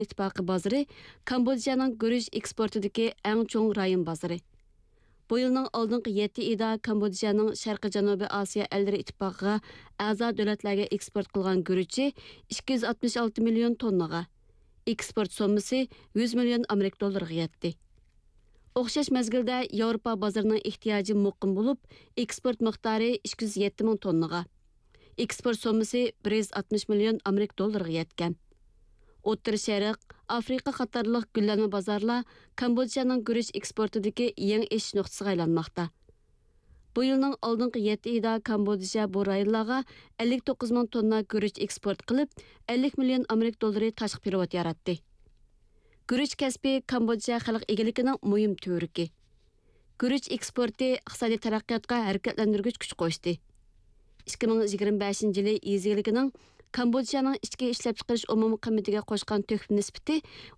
İttifaqı bazarı Kambodjanın guruch eksportidagi eng cho'ng rayon bazarı. Bu yılning oldingi 7 oyida Kambodjanın Sharqiy Janubiy Osiyo ellari ittifoqiga a'zo davlatlarga eksport qilgan guruchi 266 million tonnaga, eksport sommasi 100 million Amerika dollariga yetdi. O'xshash mezgilda Yevropa bozorining ehtiyoji muqim bo'lib, eksport miqdori 207 ming tonnaga, eksport sommasi 160 million Amerika dollariga yetgan. O'rta Sharq, Afrika qatorliq gullanma bozorlar Kambodjanın guruch eksportidagi yangi eshish nuqtasiga aylanmoqda. Bu yilning oldingi 7 oyida Kambodja bu rayonlarga 59 ming tonna guruch eksport qilib, 50 million Amerika dollari tashqi perevod yaratdi. Guruch kasbi Kambodja xalq egaligining muhim turiki. Guruch eksporti iqtisodiy taraqqiyotga harakatlantirgich kuch qo'shdi. 2025 yili izchiligining Kambodjanın ichki ishlab chiqarish umumiy qiymatiga qo'shgan töhfa nisbati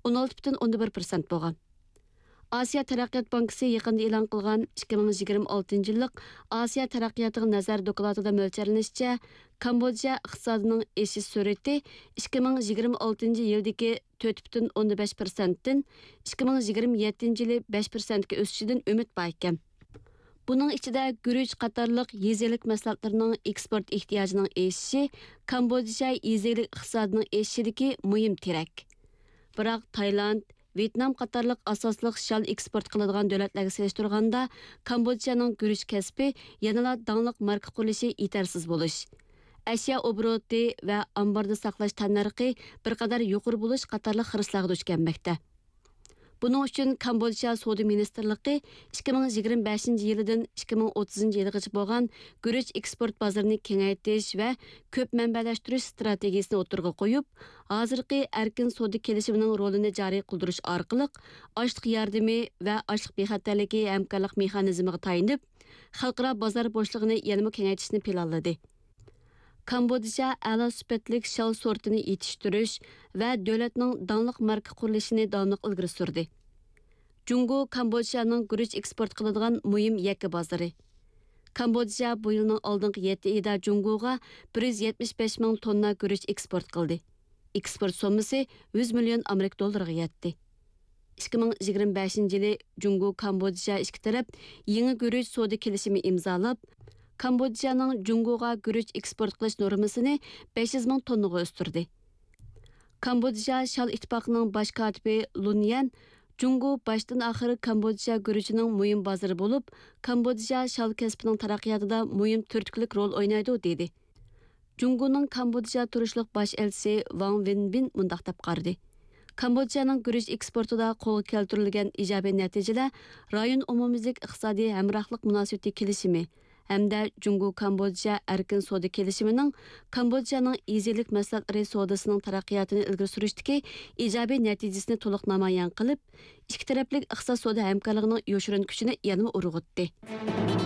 16,1% bo'lgan. Asiya taraqqiyot bankasi yaqinda e'lon qilgan 2026 yillik Asiya taraqqiyotiga nazar dokladida mo'ljallanishcha, Kambodja iqtisodining o'sish sur'ati 2026 yildagi 4,5% dan 2027 yili 5% ga o'sishidan umid bor ekan. Bunun içinde guruch qatorliq yezilik mahsulotlarining eksport ehtiyojining o'sishi Kambodja yezilik iqtisodining o'sishidagi muhim terak. Biroq Tailand, Vietnam qatorliq asosliq shal eksport qiladigan davlatlarga solishtirganda Kambodjaning guruch kasbi yanada dangliq marka qurilishi yetarsiz bo'lish, ashyo obroti va ambarda saqlash tannarxi bir qadar yuqori bo'lish qatorliq xiroslarga duch kelmoqda. Bunun üçün Kambodja Savdo Ministerligi 2025 yilidan 2030 yilgacha bo'lgan guruch eksport bozorini kengaytirish va ko'p manbalashtirish strategiyasini o'tirg'a qo'yib, hozirgi erkin savdo kelishimining rolini joriy qildirish orqali ochliq yordami va ochliq bexatarligi hamkorlik mexanizmiga tayinib, xalqaro bozor bo'shlig'ini yanada kengaytirishni planladi. Kambodja a'lo sifatlik shal sortini yetishtirish va davlatning danliq marka qurilishini davomli ilgari surdi. Jungo Kambodjaning guruch eksport qiladigan muhim yakka bozori. Kambodja bu yilning oldingi 7 oyida Jungoga 175 ming tonna guruch eksport qildi. Eksport sommasi 100 million Amerika dollariga yetdi. 2025 yili Jungo Kambodja ikki taraf yangi guruch savdo kelishimi imzolab, Kambodjaning Jungoga guruch eksport qilish normasini 500 ming tonnaga o'stirdi. Kambodja shal ittifoqining bosh kotibi Lunyan Jungo başdan oxiri Kambodja guruchining muhim bozori bo'lib, Kambodja shal kasbining taraqqiyotida muhim turtkilik rol o'ynaydi dedi. Jungoning Kambodja turishliq bosh elchisi Wang Wenbin mundaq deb qaradi. Kambodjaning guruch eksportida qo'lga keltirilgan ijobiy natijalar rayon umumiylik iqtisodiy hamrohlik munosabati kelishimi hamda Jungo Kambodja erkin savdo kelishimining Kambodjaning yezilik mahsulotlari savdosining taraqqiyotini ilgari surishdagi ijobiy natijasini to'liq namoyon qilib, ikki taraflik iqtisodiy savdo hamkorligining yoshirin kuchini yanada urg'utdi.